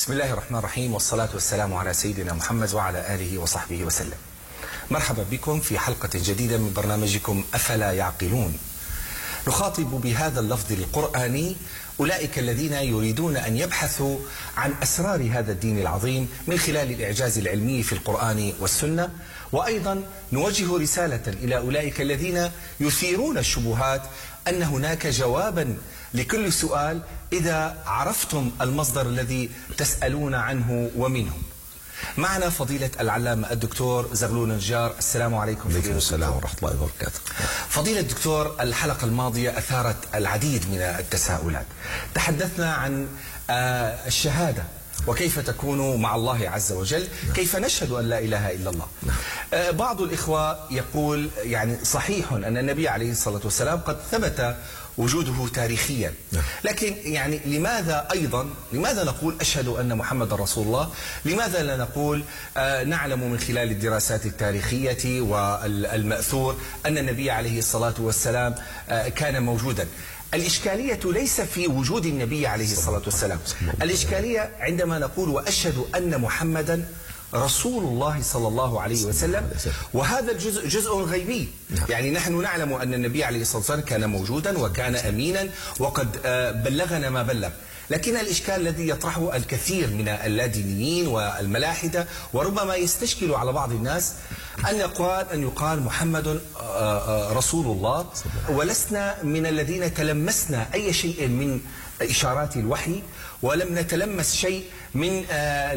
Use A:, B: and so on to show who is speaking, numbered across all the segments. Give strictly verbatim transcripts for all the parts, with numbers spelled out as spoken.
A: بسم الله الرحمن الرحيم، والصلاة والسلام على سيدنا محمد وعلى آله وصحبه وسلم. مرحبا بكم في حلقة جديدة من برنامجكم أفلا يعقلون. نخاطب بهذا اللفظ القرآني أولئك الذين يريدون أن يبحثوا عن أسرار هذا الدين العظيم من خلال الإعجاز العلمي في القرآن والسنة، وأيضا نوجه رسالة إلى أولئك الذين يثيرون الشبهات أن هناك جوابا لكل سؤال إذا عرفتم المصدر الذي تسألون عنه ومنه. معنا فضيلة العلامة الدكتور زغلول النجار. السلام عليكم.
B: وعليكم السلام ورحمة الله وبركاته.
A: فضيلة الدكتور، الحلقة الماضية أثارت العديد من التساؤلات. تحدثنا عن الشهادة وكيف تكون مع الله عز وجل، كيف نشهد أن لا إله إلا الله. بعض الإخوة يقول يعني صحيح أن النبي عليه الصلاة والسلام قد ثبت وجوده تاريخيا، لكن يعني لماذا أيضا لماذا نقول أشهد أن محمد رسول الله؟ لماذا لا نقول آه نعلم من خلال الدراسات التاريخية والمأثور أن النبي عليه الصلاة والسلام آه كان موجودا؟ الإشكالية ليس في وجود النبي عليه الصلاة والسلام، الإشكالية عندما نقول وأشهد أن محمدا رسول الله صلى الله عليه وسلم، وهذا الجزء جزء غيبي. يعني نحن نعلم أن النبي عليه الصلاة والسلام كان موجودا وكان أمينا وقد بلغنا ما بلغ، لكن الإشكال الذي يطرحه الكثير من اللادينيين والملاحدة وربما يستشكل على بعض الناس أن يقال أن يقال محمد رسول الله، ولسنا من الذين تلمسنا أي شيء من إشارات الوحي، ولم نتلمس شيء من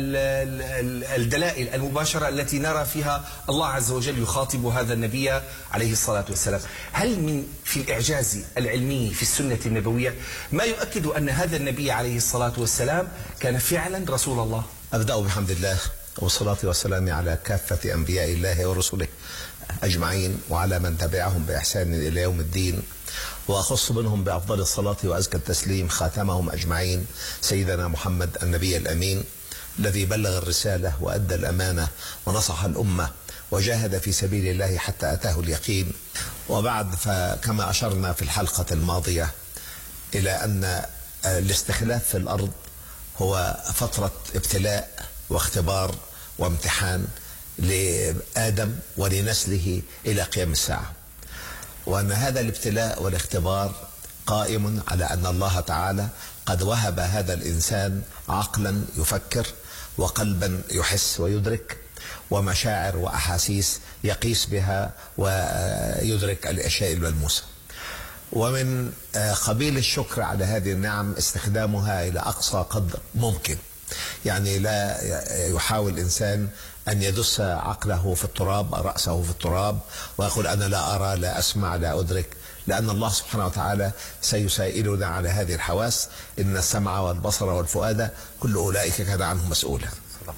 A: الدلائل المباشرة التي نرى فيها الله عز وجل يخاطب هذا النبي عليه الصلاة والسلام. هل من في الإعجاز العلمي في السنة النبوية ما يؤكد أن هذا النبي عليه الصلاة والسلام كان فعلا رسول الله؟
B: أبدأ بحمد الله والصلاة والسلام على كافة أنبياء الله ورسله أجمعين، وعلى من تبعهم بإحسان إلى يوم الدين، وأخص منهم بأفضل الصلاة وأزكى التسليم خاتمهم أجمعين سيدنا محمد النبي الأمين، الذي بلغ الرسالة وأدى الأمانة ونصح الأمة وجاهد في سبيل الله حتى أتاه اليقين. وبعد، فكما أشرنا في الحلقة الماضية إلى أن الاستخلاف في الأرض هو فترة ابتلاء واختبار وامتحان لآدم ولنسله إلى قيام الساعة، وأن هذا الابتلاء والاختبار قائم على أن الله تعالى قد وهب هذا الإنسان عقلا يفكر، وقلبا يحس ويدرك، ومشاعر وأحاسيس يقيس بها ويدرك الأشياء الملموسة. ومن قبيل الشكر على هذه النعم استخدامها إلى أقصى قدر ممكن. يعني لا يحاول الإنسان أن يدس عقله في التراب، رأسه في التراب، ويقول أنا لا أرى لا أسمع لا أدرك، لأن الله سبحانه وتعالى سيسائلنا على هذه الحواس. إن السمع والبصر والفؤاد كل أولئك كان عنه مسؤولا.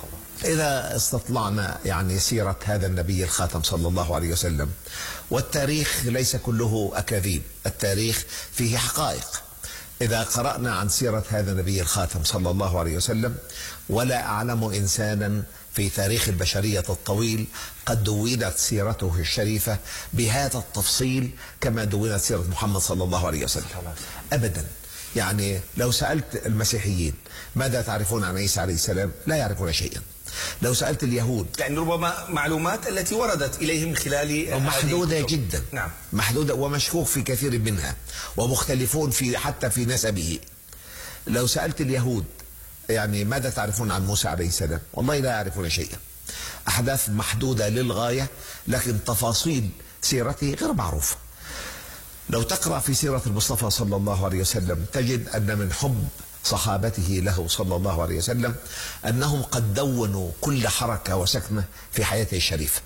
B: إذا استطلعنا يعني سيرة هذا النبي الخاتم صلى الله عليه وسلم، والتاريخ ليس كله أكاذيب، التاريخ فيه حقائق. إذا قرأنا عن سيرة هذا النبي الخاتم صلى الله عليه وسلم، ولا أعلم إنسانا في تاريخ البشرية الطويل قد دونت سيرته الشريفة بهذا التفصيل كما دونت سيرة محمد صلى الله عليه وسلم أبدا. يعني لو سألت المسيحيين ماذا تعرفون عن عيسى عليه السلام لا يعرفون شيئا. لو سألت اليهود،
A: يعني ربما معلومات التي وردت إليهم خلال
B: محدودة جدا.
A: نعم.
B: محدودة ومشكوك في كثير منها، ومختلفون في حتى في نسبه. لو سألت اليهود يعني ماذا تعرفون عن موسى عليه السلام، والله لا يعرفون شيئا. أحداث محدودة للغاية، لكن تفاصيل سيرته غير معروفة. لو تقرأ في سيرة المصطفى صلى الله عليه وسلم تجد أن من حب صحابته له صلى الله عليه وسلم أنهم قد دونوا كل حركة وسكنة في حياته الشريفة.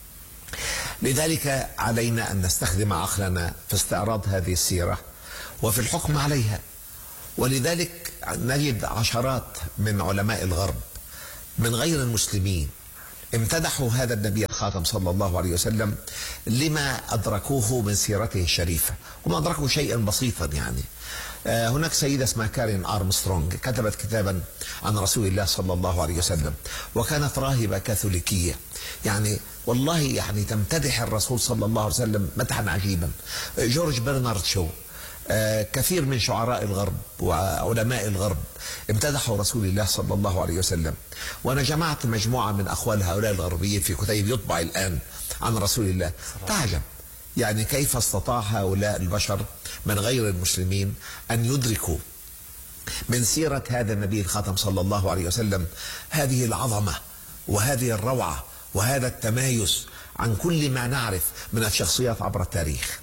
B: لذلك علينا أن نستخدم عقلنا في استعراض هذه السيرة وفي الحكم عليها. ولذلك نجد عشرات من علماء الغرب من غير المسلمين امتدحوا هذا النبي الخاتم صلى الله عليه وسلم لما أدركوه من سيرته الشريفة، وما أدركوا شيئا بسيطا. يعني هناك سيدة اسمها كارين أرمسترونغ كتبت كتابا عن رسول الله صلى الله عليه وسلم، وكانت راهبة كاثوليكية. يعني والله يعني تمتدح الرسول صلى الله عليه وسلم مدحا عجيبا. جورج برنارد شو آه كثير من شعراء الغرب وعلماء الغرب امتدحوا رسول الله صلى الله عليه وسلم، وأنا جمعت مجموعة من أقوال هؤلاء الغربيين في كتيب يطبع الآن عن رسول الله. تعجب يعني كيف استطاع هؤلاء البشر من غير المسلمين أن يدركوا من سيرة هذا النبي الخاتم صلى الله عليه وسلم هذه العظمة وهذه الروعة وهذا التمايز عن كل ما نعرف من الشخصيات عبر التاريخ.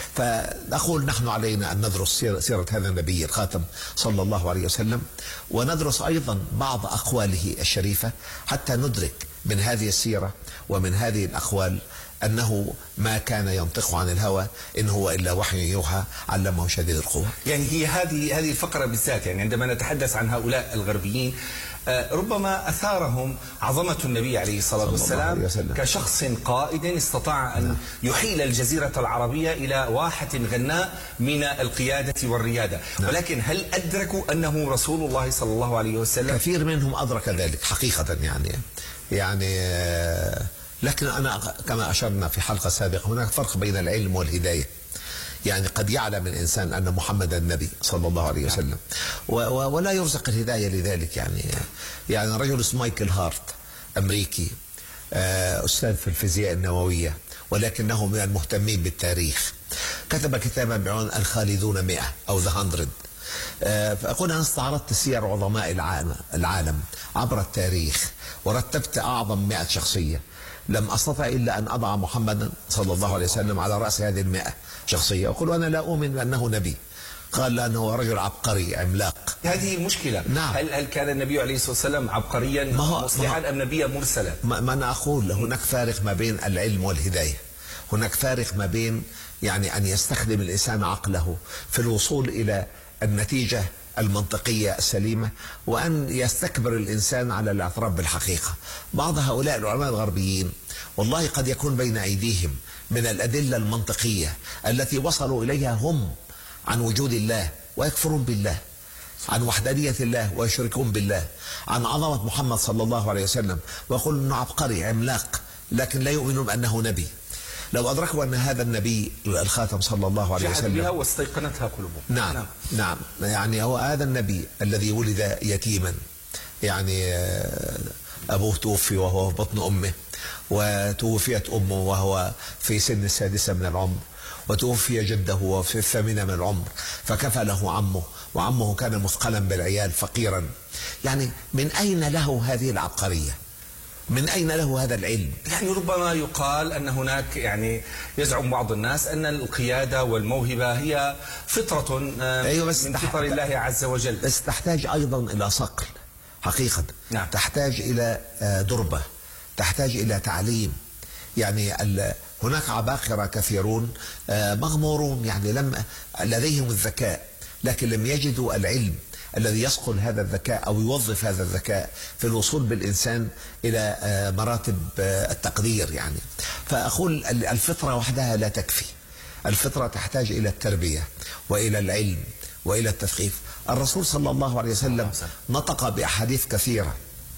B: فنقول نحن علينا أن ندرس سيرة هذا النبي الخاتم صلى الله عليه وسلم، وندرس أيضا بعض أقواله الشريفة حتى ندرك من هذه السيرة ومن هذه الأقوال أنه ما كان ينطق عن الهوى إن هو إلا وحي يوحى علمه شديد القوى.
A: يعني هي هذه هذه الفقرة بالذات، يعني عندما نتحدث عن هؤلاء الغربيين ربما أثارهم عظمة النبي عليه الصلاة والسلام كشخص قائد استطاع أن يحيل الجزيرة العربية إلى واحة غناء من القيادة والريادة، ولكن هل أدركوا أنه رسول الله صلى الله عليه وسلم؟
B: كثير منهم أدرك ذلك حقيقة، يعني يعني لكن أنا كما أشرنا في حلقة سابقة هناك فرق بين العلم والهداية. يعني قد يعلم الإنسان أن محمد النبي صلى الله عليه وسلم ولا يرزق الهداية لذلك. يعني يعني رجل اسمه مايكل هارت أمريكي أستاذ في الفيزياء النووية ولكنه من المهتمين بالتاريخ، كتب كتابا بعنوان الخالدون مئة أو ذا هندرد. فأقول أنا استعرضت سير عظماء العالم عبر التاريخ ورتبت أعظم مئة شخصية، لم أستطع إلا أن أضع محمدا صلى الله عليه وسلم على رأس هذه المئة شخصية. أقول أنا لا أؤمن بأنه نبي، قال لأنه رجل عبقري عملاق.
A: هذه المشكلة.
B: نعم.
A: هل هل كان النبي عليه الصلاة والسلام عبقريا مصلحا أم نبيا مرسلا؟
B: ما أنا أقول هناك فارق ما بين العلم والهداية، هناك فارق ما بين يعني أن يستخدم الإنسان عقله في الوصول إلى النتيجة المنطقية السليمة وأن يستكبر الإنسان على الاعتراف بالحقيقة. بعض هؤلاء العلماء الغربيين والله قد يكون بين أيديهم من الأدلة المنطقية التي وصلوا إليها هم عن وجود الله ويكفرون بالله، عن وحدانية الله ويشركون بالله، عن عظمة محمد صلى الله عليه وسلم ويقول أنه عبقري عملاق، لكن لا يؤمنون أنه نبي. لو أدركوا أن هذا النبي الخاتم صلى الله عليه وسلم
A: جحد بها واستيقنتها قلوبهم.
B: نعم نعم, نعم. يعني هو هذا النبي الذي ولد يتيما، يعني أبوه توفي وهو في بطن أمه، وتوفيت أمه وهو في سن السادسة من العمر، وتوفي جده وهو في الثامنة من العمر، فكفله عمه، وعمه كان مثقلا بالعيال فقيرا. يعني من أين له هذه العبقرية؟ من أين له هذا العلم؟
A: يعني ربما يقال أن هناك، يعني يزعم بعض الناس أن القيادة والموهبة هي فطرة
B: أيوة بس
A: من فطر الله عز وجل،
B: بس تحتاج أيضا إلى صقل حقيقة.
A: نعم.
B: تحتاج إلى دربة، تحتاج إلى تعليم. يعني هناك عباقرة كثيرون مغمورون، يعني لم لديهم الذكاء لكن لم يجدوا العلم الذي يصقل هذا الذكاء أو يوظف هذا الذكاء في الوصول بالإنسان إلى مراتب التقدير. يعني فأقول الفطرة وحدها لا تكفي، الفطرة تحتاج إلى التربية وإلى العلم وإلى التثقيف. الرسول صلى الله عليه وسلم نطق بأحاديث كثيرة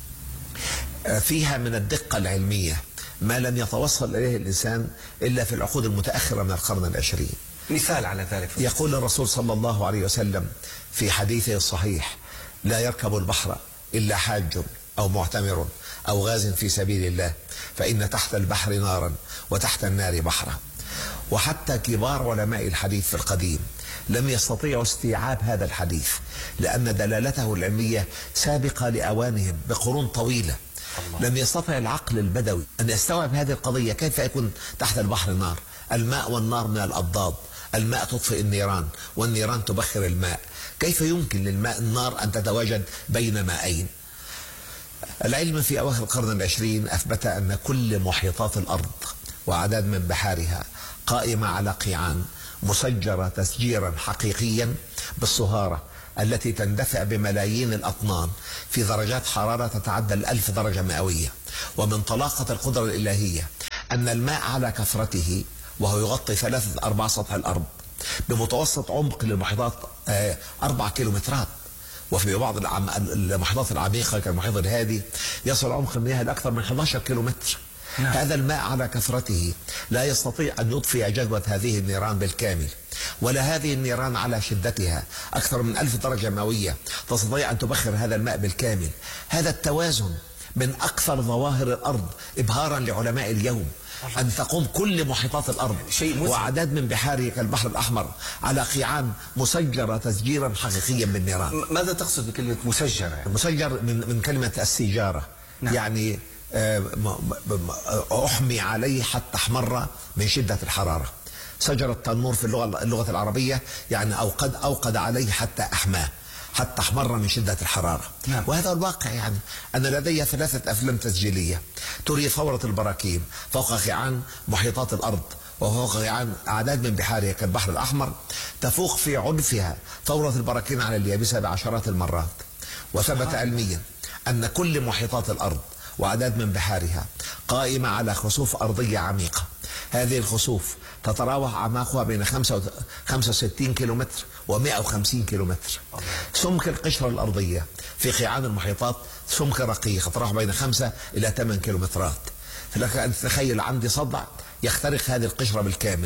B: فيها من الدقة العلمية ما لم يتوصل إليه الإنسان إلا في العقود المتأخرة من القرن العشرين.
A: مثال على ذلك،
B: يقول الرسول صلى الله عليه وسلم في حديثه الصحيح: لا يركب البحر إلا حاج أو معتمر أو غاز في سبيل الله، فإن تحت البحر نارا وتحت النار بحرا. وحتى كبار علماء الحديث في القديم لم يستطيعوا استيعاب هذا الحديث لأن دلالته العلمية سابقة لأوانهم بقرون طويلة. الله. لم يستطع العقل البدوي أن يستوعب هذه القضية. كيف يكون تحت البحر نار؟ الماء والنار من الأضداد، الماء تطفئ النيران والنيران تبخر الماء، كيف يمكن للماء النار أن تتواجد بين ماءين؟ العلم في أواخر القرن العشرين أثبت أن كل محيطات الأرض وعدد من بحارها قائمة على قيعان مسجرة تسجيرا حقيقيا بالصهارة التي تندفع بملايين الأطنان في درجات حرارة تتعدى الألف درجة مئوية. ومن طلاقة القدرة الإلهية أن الماء على كثرته وهو يغطي ثلاثة أرباع سطح الأرض بمتوسط عمق للمحيطات أربع كيلومترات، وفي بعض المحيطات العميقة كالمحيط الهادي يصل عمق المياه لأكثر من أحد عشر كيلومتر. نعم. هذا الماء على كثرته لا يستطيع أن يطفئ جذوة هذه النيران بالكامل، ولا هذه النيران على شدتها أكثر من ألف درجة مئوية تستطيع أن تبخر هذا الماء بالكامل. هذا التوازن من أكثر ظواهر الأرض إبهارا لعلماء اليوم، أن تقوم كل محيطات الأرض وأعداد من بحاره كالبحر الأحمر على قيعان مسجرة تسجيرا حقيقيا بالنيران.
A: ماذا تقصد بكلمة مسجرة؟
B: مسجر من من كلمة السجارة. نعم. يعني أحمي عليه حتى احمر من شدة الحرارة. سجر التنور في اللغة اللغة العربية يعني أوقد أوقد عليه حتى أحماه، حتى احمر من شدة الحرارة. نعم. وهذا الواقع. يعني أنا لدي ثلاثة أفلام تسجيلية تري ثورة البراكين فوق قيعان محيطات الأرض وفوق قيعان أعداد من بحارها كالبحر الأحمر، تفوق في عنفها ثورة البراكين على اليابسة بعشرات المرات. وثبت علميا أن كل محيطات الأرض وأعداد من بحارها قائمة على خسوف أرضية عميقة. هذه الخسوف تتراوح أعماقها بين خمسة وستين كيلومتر ومئة وخمسين كيلومتر. سمك القشرة الأرضية في قيعان المحيطات سمك رقيق تتراوح بين خمسة إلى ثمان كيلومترات. فلك أن تتخيل عندي صدع يخترق هذه القشرة بالكامل،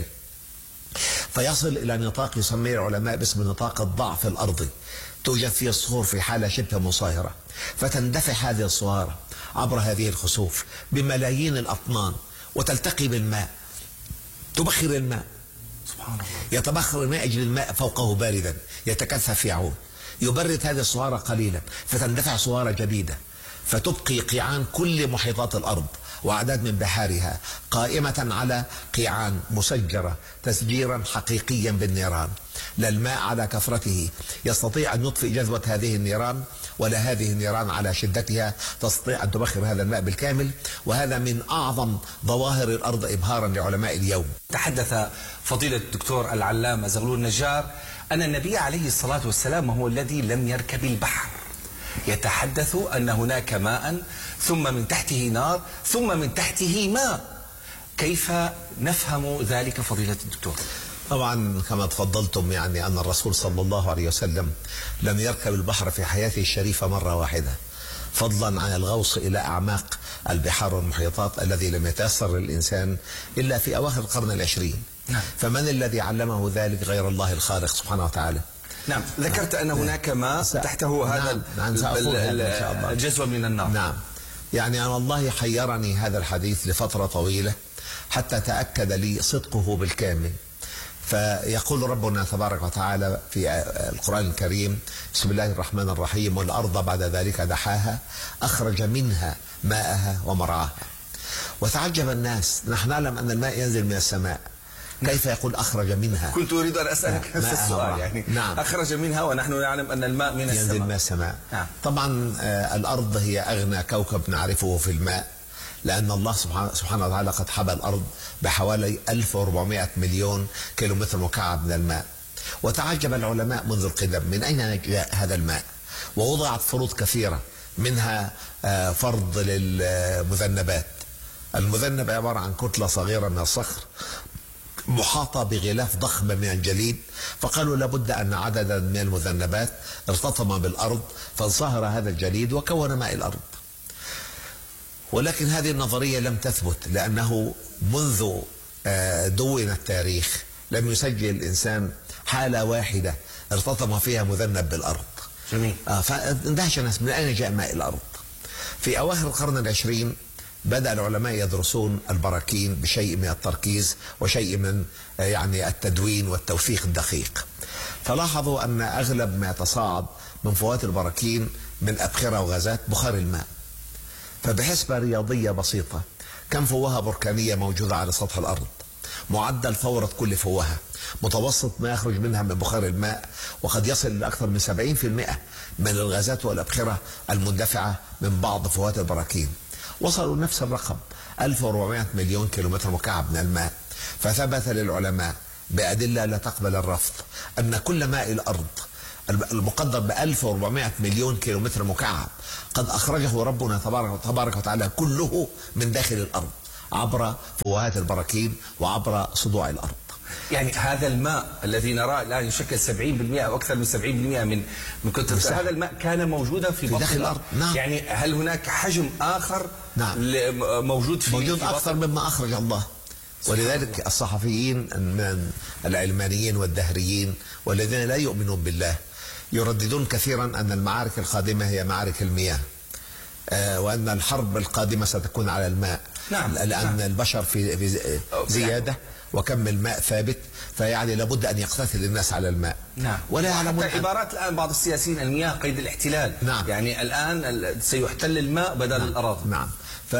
B: فيصل إلى نطاق يسميه العلماء باسم نطاق الضعف الأرضي. توجد فيه الصخور في حالة شبه مصاهرة، فتندفع هذه الصهارة عبر هذه الخسوف بملايين الأطنان وتلتقي بالماء، تبخر الماء. سبحان الله. يتبخر الماء أجل الماء فوقه باردا يتكثف يعود، يبرد هذه الصهارة قليلا فتندفع صهارة جديدة، فتبقي قيعان كل محيطات الأرض وأعداد من بحارها قائمة على قيعان مسجرة تسجيرا حقيقيا بالنيران. لا الماء على كثرته يستطيع أن يطفئ جذوة هذه النيران، ولا هذه النيران على شدتها تستطيع أن تبخر هذا الماء بالكامل. وهذا من أعظم ظواهر الأرض إبهارا لعلماء اليوم.
A: تحدث فضيلة الدكتور العلامة زغلول نجار أن النبي عليه الصلاة والسلام هو الذي لم يركب البحر، يتحدث أن هناك ماء ثم من تحته نار ثم من تحته ماء. كيف نفهم ذلك فضيلة الدكتور؟
B: طبعا كما تفضلتم يعني أن الرسول صلى الله عليه وسلم لم يركب البحر في حياته الشريفة مرة واحدة، فضلا عن الغوص إلى أعماق البحار والمحيطات الذي لم يتيسر للإنسان إلا في أواخر القرن العشرين. نعم. فمن الذي علمه ذلك غير الله الخالق سبحانه وتعالى؟
A: نعم. ذكرت أن هناك ماء تحته هذا
B: نعم. نعم.
A: الجزوة من النار.
B: نعم. يعني أنا الله حيرني هذا الحديث لفترة طويلة حتى تأكد لي صدقه بالكامل. فيقول ربنا تبارك وتعالى في القرآن الكريم: بسم الله الرحمن الرحيم: والأرض بعد ذلك دحاها أخرج منها ماءها ومرعاها. وتعجب الناس، نحن نعلم أن الماء ينزل من السماء، كيف يقول أخرج منها؟
A: كنت أريد أن أسألك نفس السؤال. يعني نعم. أخرج منها ونحن نعلم أن الماء من السماء،
B: ينزل من السماء. نعم. طبعا الأرض هي أغنى كوكب نعرفه في الماء، لأن الله سبحانه وتعالى قد حبى الأرض بحوالي ألف وأربعمائة مليون كيلومتر مكعب من الماء. وتعجب العلماء منذ القدم من أين جاء هذا الماء، ووضعت فروض كثيرة، منها فرض للمذنبات. المذنب عبارة عن كتلة صغيرة من الصخر محاطة بغلاف ضخم من الجليد، فقالوا لابد أن عددا من المذنبات ارتطم بالأرض فانصهر هذا الجليد وكون ماء الأرض. ولكن هذه النظرية لم تثبت، لأنه منذ دون التاريخ لم يسجل الإنسان حالة واحدة ارتطم فيها مذنب بالأرض.
A: جميل.
B: فاندهش الناس من أين جاء ماء الأرض. في أواخر القرن العشرين بدأ العلماء يدرسون البراكين بشيء من التركيز وشيء من يعني التدوين والتوثيق الدقيق، فلاحظوا أن أغلب ما يتصاعد من فوات البراكين من أبخرة وغازات بخار الماء. فبحسبة رياضية بسيطة، كم فوهة بركانية موجودة على سطح الأرض، معدل فورة كل فوهة، متوسط ما يخرج منها من بخار الماء، وقد يصل لأكثر من سبعين بالمئة من الغازات والأبخرة المندفعة من بعض فوهات البراكين. وصلوا نفس الرقم ألف وأربعمائة مليون كيلومتر مكعب من الماء. فثبت للعلماء بأدلة لا تقبل الرفض أن كل ماء الأرض المقدر ب ألف وأربعمائة مليون كيلومتر مكعب قد أخرجه ربنا تبارك وتعالى كله من داخل الأرض عبر فوهات البراكين وعبر صدوع الأرض.
A: يعني هذا الماء الذي نراه الآن يشكل سبعين بالمئة أو أكثر من سبعين بالمئة من من كتلة، هذا الماء كان موجودا في, في داخل الأرض.
B: نعم.
A: يعني هل هناك حجم آخر؟
B: نعم.
A: موجود في
B: موجود
A: في
B: أكثر مما أخرج الله ولذلك الصحفيين من العلمانيين والدهريين والذين لا يؤمنون بالله يرددون كثيرا أن المعارك القادمة هي معارك المياه، آه وأن الحرب القادمة ستكون على الماء.
A: نعم.
B: لأن
A: نعم.
B: البشر في في زيادة وكم الماء ثابت، فيعني لابد أن يقتتل الناس على الماء.
A: نعم.
B: ولا يعلمون
A: عبارات الآن بعض السياسيين المياه قيد الاحتلال.
B: نعم.
A: يعني الآن سيحتل الماء بدل
B: نعم.
A: الأراضي.
B: نعم.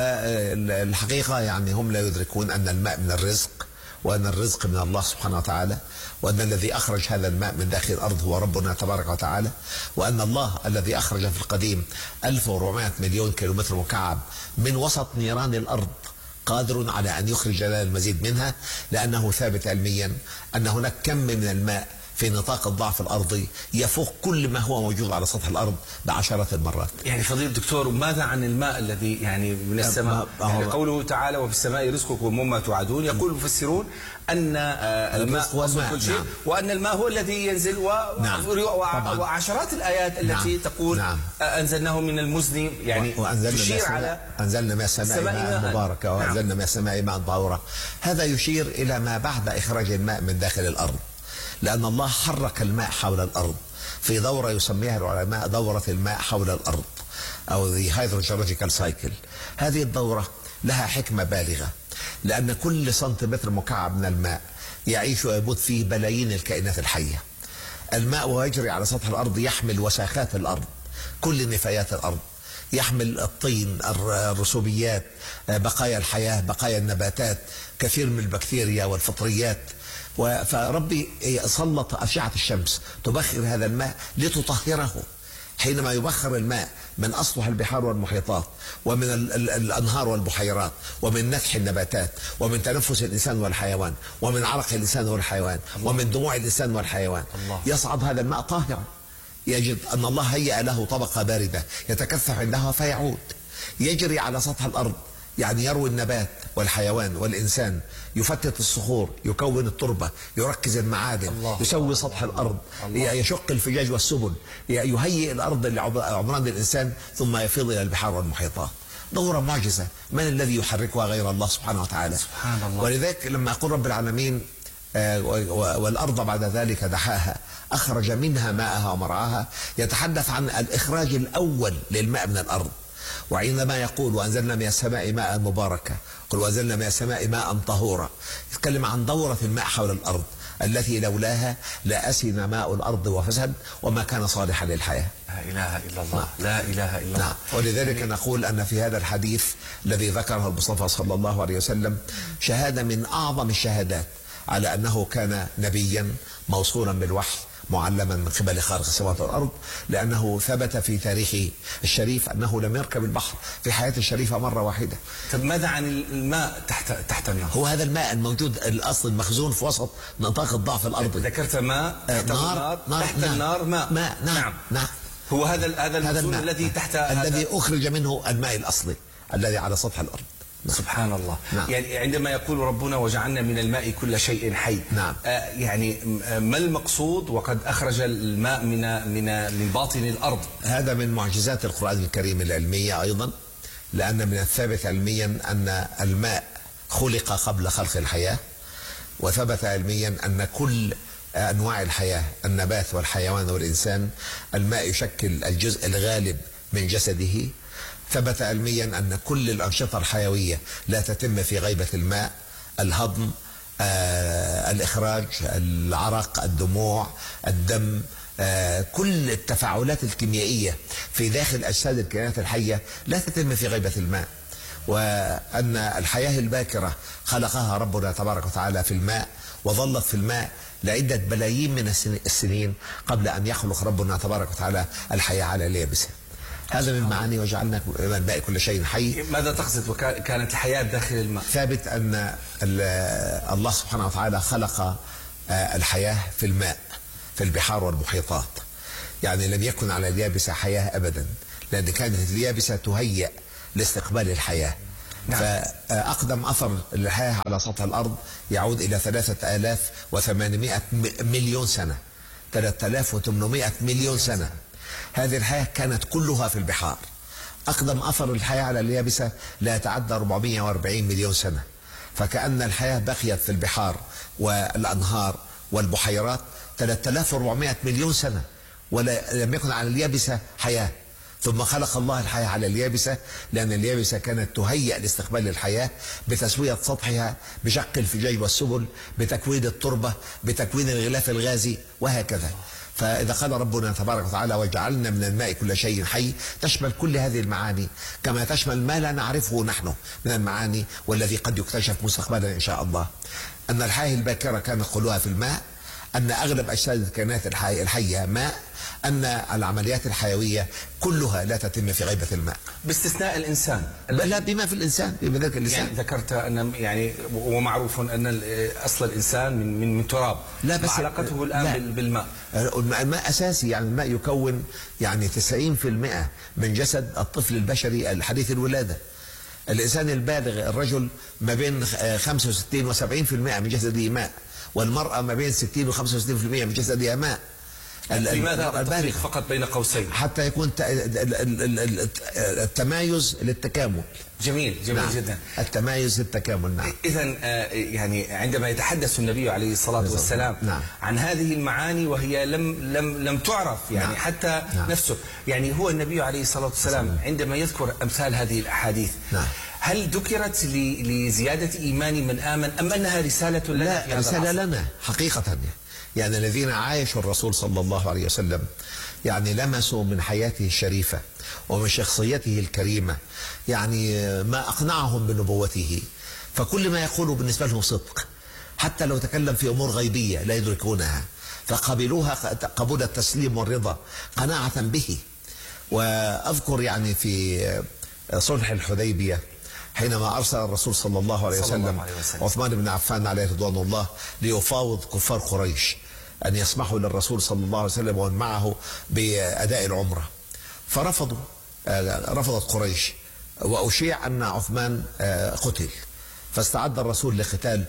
B: فالحقيقة يعني هم لا يدركون أن الماء من الرزق، وأن الرزق من الله سبحانه وتعالى، وأن الذي أخرج هذا الماء من داخل الأرض هو ربنا تبارك وتعالى، وأن الله الذي أخرج في القديم ألف وأربعمائة مليون كيلومتر مكعب من وسط نيران الأرض قادر على أن يخرج لنا المزيد منها، لأنه ثابت علميا أن هناك كم من الماء في نطاق الضعف الأرضي يفوق كل ما هو موجود على سطح الأرض بعشرات المرات.
A: يعني فضيلة الدكتور، ماذا عن الماء الذي يعني من السماء؟ يعني قوله تعالى وفي السماء رزقكم ومما توعدون، يقول المفسرون أن الماء أصل كل شيء. نعم. وأن الماء هو الذي ينزل و... نعم. وعشرات الآيات التي نعم. تقول نعم. أنزلناه من المزن، يعني تشير على
B: أنزلنا من السماء ماء مباركة وأنزلنا من السماء ماء طهورا. هذا يشير إلى ما بعد إخراج الماء من داخل الأرض، لأن الله حرك الماء حول الأرض في دورة يسميها العلماء دورة الماء حول الأرض أو the hydrogeological cycle. هذه الدورة لها حكمة بالغة، لأن كل سنتيمتر مكعب من الماء يعيش ويموت فيه بلايين الكائنات الحية. الماء ويجري على سطح الأرض يحمل وساخات الأرض، كل نفايات الأرض، يحمل الطين، الرسوبيات، بقايا الحياة، بقايا النباتات، كثير من البكتيريا والفطريات. فربي سلط أشعة الشمس تبخر هذا الماء لتطهره. حينما يبخر الماء من أسطح البحار والمحيطات ومن ال ال الأنهار والبحيرات ومن نكح النباتات ومن تنفس الإنسان والحيوان ومن عرق الإنسان والحيوان ومن دموع الإنسان والحيوان، يصعد هذا الماء طاهرا. يجد أن الله هيأ له طبقة باردة يتكثف عندها فيعود يجري على سطح الأرض، يعني يروي النبات والحيوان والإنسان، يفتت الصخور، يكون التربة، يركز المعادن، الله يسوي سطح الأرض، الله يشق الفجاج والسبل، يهيئ الأرض لعمران الإنسان، ثم يفيض إلى البحار والمحيطات. دورة معجزة، من الذي يحركها غير الله سبحانه وتعالى؟
A: سبحان الله.
B: ولذلك لما يقول رب العالمين والأرض بعد ذلك دحاها أخرج منها ماءها ومرعاها، يتحدث عن الإخراج الأول للماء من الأرض. وعندما يقول وأنزلنا من السماء ماء مباركا، قل وأنزلنا من السماء ماء طهورا، يتكلم عن دورة الماء حول الأرض التي لولاها لأسن ماء الأرض وفسد وما كان صالحا للحياة.
A: لا إله إلا الله. لا إله إلا الله.
B: ولذلك نقول أن في هذا الحديث الذي ذكره المصطفى صلى الله عليه وسلم شهادة من أعظم الشهادات على أنه كان نبيا موصولا بالوحي معلما من قبل خالق السماوات والأرض، لأنه ثبت في تاريخه الشريف أنه لم يركب البحر في حياته الشريفة مرة واحدة.
A: طب ماذا عن الماء تحت تحت النار؟
B: هو هذا الماء الموجود الأصل المخزون في وسط نطاق الضعف الأرضي.
A: ذكرت ماء تحت
B: نار
A: النار،
B: نار
A: تحت
B: نار
A: النار ماء
B: ماء نعم نعم, نعم.
A: هو هذا هذا المخزون الذي تحت
B: الذي أخرج منه الماء الأصلي الذي على سطح الأرض.
A: نعم. سبحان الله.
B: نعم.
A: يعني عندما يقول ربنا وجعلنا من الماء كل شيء حي،
B: نعم.
A: آه يعني ما المقصود وقد أخرج الماء من من من باطن الأرض؟
B: هذا من معجزات القرآن الكريم العلمية أيضا، لأن من الثابت علميا أن الماء خلق قبل خلق الحياة، وثبت علميا أن كل أنواع الحياة النبات والحيوان والإنسان الماء يشكل الجزء الغالب من جسده. ثبت علميا أن كل الأنشطة الحيوية لا تتم في غيبة الماء، الهضم، آه، الإخراج، العرق، الدموع، الدم، آه، كل التفاعلات الكيميائية في داخل أجساد الكائنات الحية لا تتم في غيبة الماء. وأن الحياة الباكرة خلقها ربنا تبارك وتعالى في الماء، وظلت في الماء لعدة بلايين من السنين قبل أن يخلق ربنا تبارك وتعالى الحياة على اليابسة. هذا من معاني وجعلنا من الماء كل شيء حي.
A: ماذا تقصد وكانت الحياة داخل الماء؟
B: ثابت أن الله سبحانه وتعالى خلق الحياة في الماء في البحار والمحيطات، يعني لم يكن على اليابسة حياة أبدا، لأن كانت اليابسة تهيأ لاستقبال الحياة. نعم. فأقدم أثر للحياة على سطح الأرض يعود إلى ثلاثة آلاف وثمانمائة مليون سنة، ثلاثة آلاف وثمانمائة مليون سنة. هذه الحياة كانت كلها في البحار. أقدم أثر الحياة على اليابسة لا يتعدى أربعمائة وأربعين مليون سنة. فكأن الحياة بقيت في البحار والأنهار والبحيرات ثلاثة آلاف وأربعمائة مليون سنة ولم يكن على اليابسة حياة، ثم خلق الله الحياة على اليابسة لأن اليابسة كانت تهيأ لاستقبال الحياة بتسوية سطحها، بشق الفجاج والسبل، بتكوين التربة، بتكوين الغلاف الغازي، وهكذا. فإذا قال ربنا تبارك وتعالى وجعلنا من الماء كل شيء حي، تشمل كل هذه المعاني كما تشمل ما لا نعرفه نحن من المعاني والذي قد يكتشف مستقبلا إن شاء الله. أن الحياة الباكرة كانت كلها في الماء، أن أغلب أجساد الكائنات الحي الحية ماء، أن العمليات الحيوية كلها لا تتم في غيبة الماء
A: باستثناء الإنسان.
B: لا، بما في الإنسان، بما ذلك الإنسان.
A: يعني ذكرت أن يعني ومعروف أن أصل الإنسان من من, من تراب.
B: لا، بس
A: علاقته الآن لا. بالماء.
B: الماء أساسي، يعني الماء يكون يعني تسعين بالمئة من جسد الطفل البشري الحديث الولادة. الإنسان البالغ الرجل ما بين خمسة وستين وسبعين بالمئة من جسده ماء، والمرأة ما بين ستين وخمسة وستين بالمئة من جسدها ماء.
A: لماذا التفريق فقط بين قوسين؟
B: حتى يكون التمايز للتكامل.
A: جميل جميل نعم. جدا
B: التمايز للتكامل. نعم.
A: إذا يعني عندما يتحدث النبي عليه الصلاة والسلام
B: نعم.
A: عن هذه المعاني وهي لم لم لم تعرف يعني نعم. حتى نعم. نفسه، يعني هو النبي عليه الصلاة والسلام عندما يذكر أمثال هذه الأحاديث نعم. هل ذكرت لزيادة إيمان من آمن أم أنها رسالة لنا؟
B: لا، رسالة لنا حقيقة. يعني الذين عايشوا الرسول صلى الله عليه وسلم يعني لمسوا من حياته الشريفة ومن شخصيته الكريمة يعني ما أقنعهم بنبوته، فكل ما يقوله بالنسبة لهم صدق، حتى لو تكلم في أمور غيبية لا يدركونها فقبلوها قبول التسليم والرضا قناعة به. وأذكر يعني في صلح الحديبية حينما أرسل الرسول صلى الله عليه وسلم عثمان بن عفان عليه رضوان الله ليفاوض كفار قريش أن يسمحوا للرسول صلى الله عليه وسلم ومن معه بأداء العمرة، فرفضوا، رفضت قريش، وأشيع أن عثمان قتل، فاستعد الرسول لقتال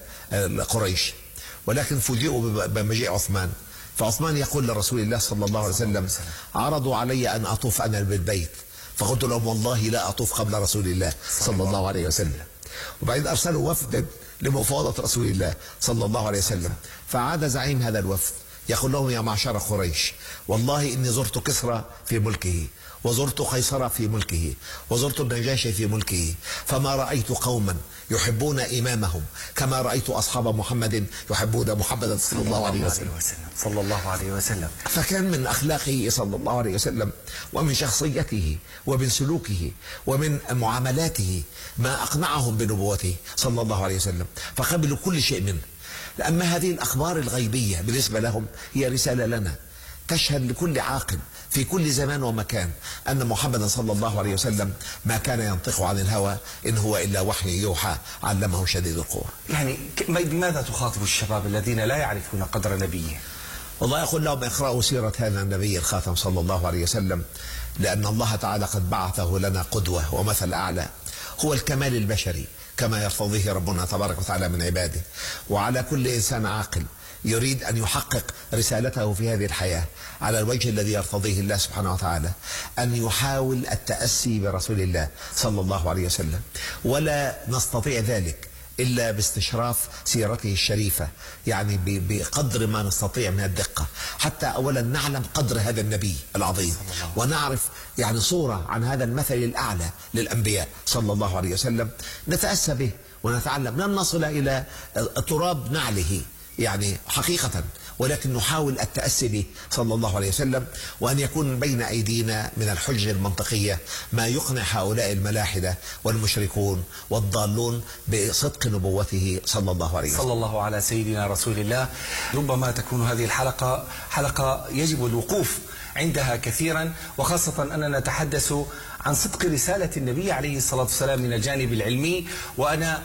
B: قريش، ولكن فوجئوا بمجيء عثمان. فعثمان يقول لرسول الله صلى الله عليه وسلم عرضوا علي أن أطوف أنا بالبيت، فقلت لهم والله لا أطوف قبل رسول الله صلى الله عليه وسلم. وبعدين أرسلوا وفدا لمفاوضة رسول الله صلى الله عليه وسلم، فعاد زعيم هذا الوفد يقول لهم يا معشر قريش والله إني زرت كسرى في ملكه، وزرت قيصر في ملكه، وزرت النجاشي في ملكه، فما رأيت قوما يحبون إمامهم كما رأيت أصحاب محمد يحبون محمدا صلى الله عليه وسلم
A: صلى الله عليه وسلم.
B: فكان من أخلاقه صلى الله عليه وسلم ومن شخصيته ومن سلوكه ومن معاملاته ما أقنعهم بنبوته صلى الله عليه وسلم، فقبلوا كل شيء منه. أما هذه الأخبار الغيبية بالنسبة لهم هي رسالة لنا تشهد لكل عاقل في كل زمان ومكان أن محمدا صلى الله عليه وسلم ما كان ينطق عن الهوى إن هو إلا وحي يوحى علمه شديد القوى.
A: يعني بماذا تخاطب الشباب الذين لا يعرفون قدر نبيه؟
B: والله أقول لهم اقرأوا سيرة هذا النبي الخاتم صلى الله عليه وسلم، لأن الله تعالى قد بعثه لنا قدوة ومثل أعلى، هو الكمال البشري كما يرتضيه ربنا تبارك وتعالى من عباده. وعلى كل إنسان عاقل يريد أن يحقق رسالته في هذه الحياة على الوجه الذي يرتضيه الله سبحانه وتعالى أن يحاول التأسي برسول الله صلى الله عليه وسلم، ولا نستطيع ذلك إلا باستشراف سيرته الشريفة، يعني بقدر ما نستطيع من الدقة، حتى أولا نعلم قدر هذا النبي العظيم ونعرف يعني صورة عن هذا المثل الأعلى للأنبياء صلى الله عليه وسلم، نتأسى به ونتعلم. لن نصل إلى تراب نعله يعني حقيقة، ولكن نحاول التأسي به صلى الله عليه وسلم، وأن يكون بين أيدينا من الحجج المنطقية ما يقنع هؤلاء الملاحدة والمشركون والضالون بصدق نبوته صلى الله عليه وسلم.
A: صلى الله على سيدنا رسول الله. ربما تكون هذه الحلقة حلقة يجب الوقوف عندها كثيرا، وخاصة أننا نتحدث عن صدق رسالة النبي عليه الصلاة والسلام من الجانب العلمي. وأنا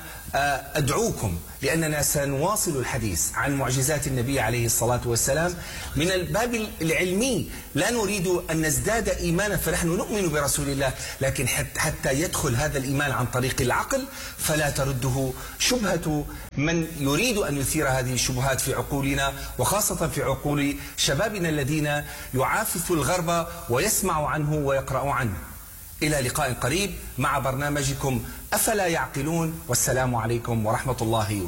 A: أدعوكم لأننا سنواصل الحديث عن معجزات النبي عليه الصلاة والسلام من الباب العلمي، لا نريد أن نزداد إيمانا، فنحن نؤمن برسول الله، لكن حتى يدخل هذا الإيمان عن طريق العقل فلا ترده شبهة من يريد أن يثير هذه الشبهات في عقولنا، وخاصة في عقول شبابنا الذين يعافث الغرب ويسمع عنه ويقرأ عنه. إلى لقاء قريب مع برنامجكم أفلا يعقلون، والسلام عليكم ورحمة الله